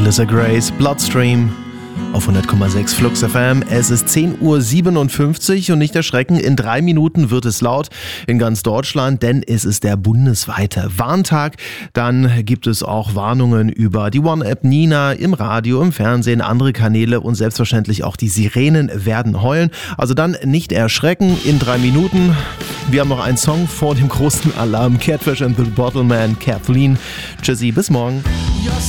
Melissa Grace, Bloodstream auf 100,6 Flux FM. Es ist 10:57 Uhr und nicht erschrecken, in 3 Minuten wird es laut in ganz Deutschland, denn es ist der bundesweite Warntag. Dann gibt es auch Warnungen über die One-App Nina im Radio, im Fernsehen, andere Kanäle und selbstverständlich auch die Sirenen werden heulen. Also dann nicht erschrecken in 3 Minuten. Wir haben noch einen Song vor dem großen Alarm. Catfish and the Bottleman, Kathleen. Tschüssi, bis morgen.